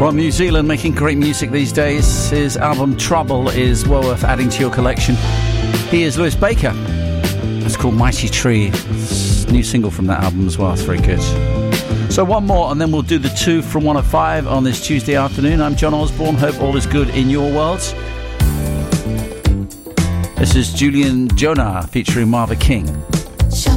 From New Zealand, making great music these days. His album Trouble is well worth adding to your collection. He is Lewis Baker. It's called Mighty Tree. It's a new single from that album as well. It's very good. So one more and then we'll do the 2 from 105 on this Tuesday afternoon. I'm John Osborne. Hope all is good in your world. This is Julian Jonah featuring Marva King.